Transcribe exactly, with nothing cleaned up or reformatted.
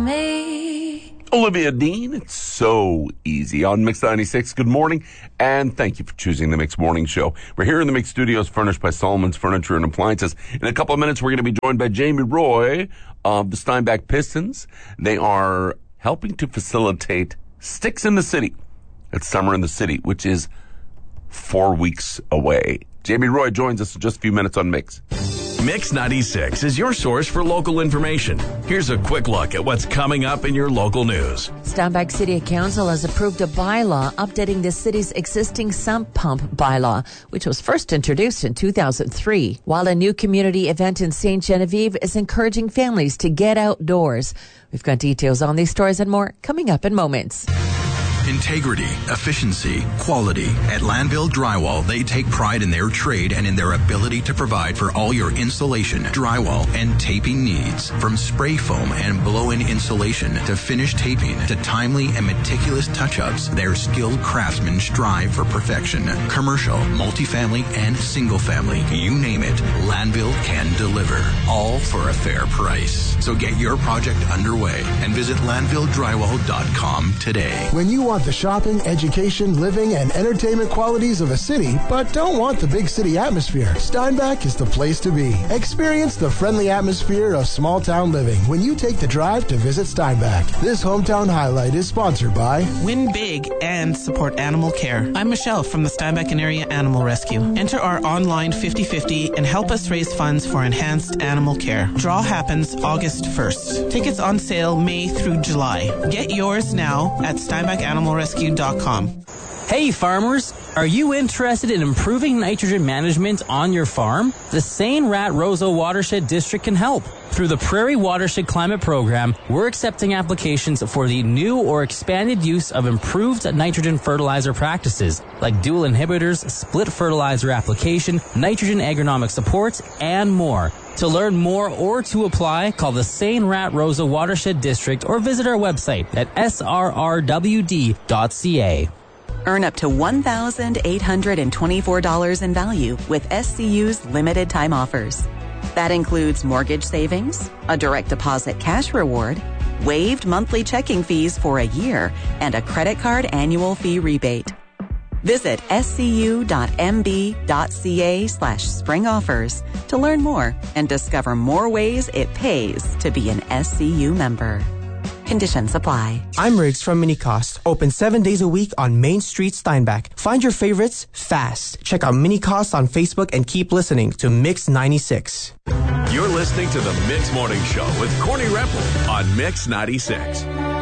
me. Olivia Dean, it's so easy on Mix ninety-six. Good morning, and thank you for choosing the Mix Morning Show. We're here in the Mix Studios, furnished by Solomon's Furniture and Appliances. In a couple of minutes, we're going to be joined by Jamie Roy of the Steinbach Pistons. They are helping to facilitate Sticks in the City. It's Summer in the City, which is four weeks away. Jamie Roy joins us in just a few minutes on Mix. Mix ninety-six is your source for local information. Here's a quick look at what's coming up in your local news. Steinbach City Council has approved a bylaw updating the city's existing sump pump bylaw, which was first introduced in two thousand three, while a new community event in Saint Genevieve is encouraging families to get outdoors. We've got details on these stories and more coming up in moments. Integrity, efficiency, quality. At Landville Drywall, they take pride in their trade and in their ability to provide for all your insulation, drywall, and taping needs. From spray foam and blow-in insulation to finished taping to timely and meticulous touch-ups, their skilled craftsmen strive for perfection. Commercial, multifamily, and single-family, you name it, Landville can deliver. All for a fair price. So get your project underway and visit landville drywall dot com today. When you want the shopping, education, living, and entertainment qualities of a city, but don't want the big city atmosphere, Steinbach is the place to be. Experience the friendly atmosphere of small town living when you take the drive to visit Steinbach. This hometown highlight is sponsored by Win big and support animal care. I'm Michelle from the Steinbach and Area Animal Rescue. Enter our online fifty fifty and help us raise funds for enhanced animal care. Draw happens August first. Tickets on sale May through July. Get yours now at steinbach animal rescue dot com. Hey farmers, are you interested in improving nitrogen management on your farm? The Saint Rat Roseau Watershed District can help. Through the Prairie Watershed Climate Program, we're accepting applications for the new or expanded use of improved nitrogen fertilizer practices like dual inhibitors, split fertilizer application, nitrogen agronomic support, and more. To learn more or to apply, call the Saint Rat Roseau Watershed District or visit our website at s r r w d dot c a. Earn up to one thousand eight hundred twenty-four dollars in value with S C U's limited time offers. That includes mortgage savings, a direct deposit cash reward, waived monthly checking fees for a year, and a credit card annual fee rebate. Visit s c u dot m b dot c a slash spring offers to learn more and discover more ways it pays to be an S C U member. Conditions apply. I'm Riggs from Minicost. Open seven days a week on Main Street, Steinbach. Find your favorites fast. Check out Minicost on Facebook and keep listening to Mix ninety-six. You're listening to the Mix Morning Show with Corny Repple on Mix ninety-six.